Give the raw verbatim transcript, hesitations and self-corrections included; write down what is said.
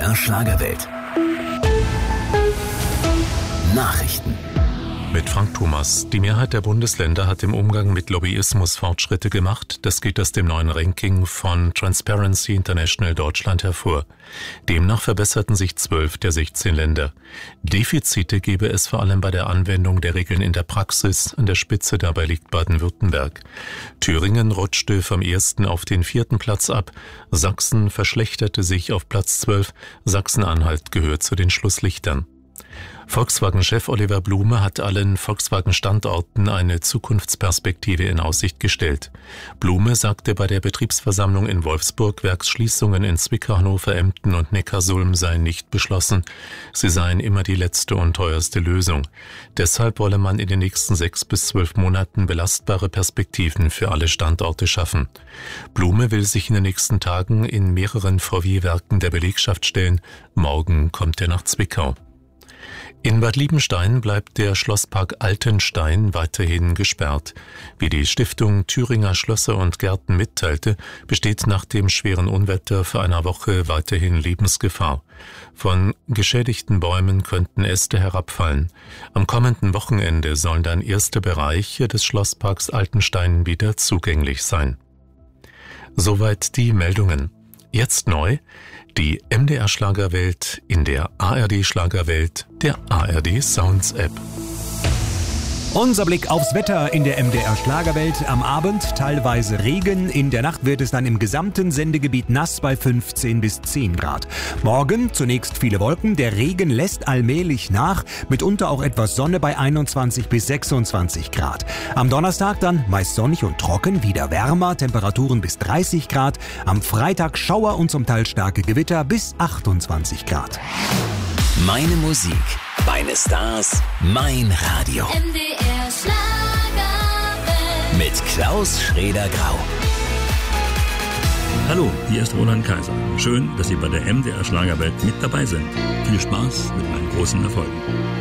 R Schlagerwelt. Nachrichten. Mit Frank Thomas. Die Mehrheit der Bundesländer hat im Umgang mit Lobbyismus Fortschritte gemacht. Das geht aus dem neuen Ranking von Transparency International Deutschland hervor. Demnach verbesserten sich zwölf der sechzehn Länder. Defizite gebe es vor allem bei der Anwendung der Regeln in der Praxis. An der Spitze dabei liegt Baden-Württemberg. Thüringen rutschte vom ersten auf den vierten Platz ab. Sachsen verschlechterte sich auf Platz zwölf. Sachsen-Anhalt gehört zu den Schlusslichtern. Volkswagen-Chef Oliver Blume hat allen Volkswagen-Standorten eine Zukunftsperspektive in Aussicht gestellt. Blume sagte bei der Betriebsversammlung in Wolfsburg, Werksschließungen in Zwickau, Hannover, Emden und Neckarsulm seien nicht beschlossen. Sie seien immer die letzte und teuerste Lösung. Deshalb wolle man in den nächsten sechs bis zwölf Monaten belastbare Perspektiven für alle Standorte schaffen. Blume will sich in den nächsten Tagen in mehreren V W-Werken der Belegschaft stellen. Morgen kommt er nach Zwickau. In Bad Liebenstein bleibt der Schlosspark Altenstein weiterhin gesperrt. Wie die Stiftung Thüringer Schlösser und Gärten mitteilte, besteht nach dem schweren Unwetter für eine Woche weiterhin Lebensgefahr. Von geschädigten Bäumen könnten Äste herabfallen. Am kommenden Wochenende sollen dann erste Bereiche des Schlossparks Altenstein wieder zugänglich sein. Soweit die Meldungen. Jetzt neu: die M D R Schlagerwelt in der A R D Schlagerwelt, der A R D Sounds App. Unser Blick aufs Wetter in der M D R Schlagerwelt. Am Abend teilweise Regen. In der Nacht wird es dann im gesamten Sendegebiet nass bei fünfzehn bis zehn Grad. Morgen zunächst viele Wolken. Der Regen lässt allmählich nach. Mitunter auch etwas Sonne bei einundzwanzig bis sechsundzwanzig Grad. Am Donnerstag dann meist sonnig und trocken, wieder wärmer. Temperaturen bis dreißig Grad. Am Freitag Schauer und zum Teil starke Gewitter bis achtundzwanzig Grad. Meine Musik, meine Stars, mein Radio. M D R Schlagerwelt. Mit Klaus Schraeder-Grau. Hallo, hier ist Roland Kaiser. Schön, dass Sie bei der M D R Schlagerwelt mit dabei sind. Viel Spaß mit meinen großen Erfolgen.